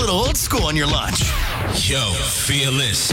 little old school on your lunch. Yo, feel this.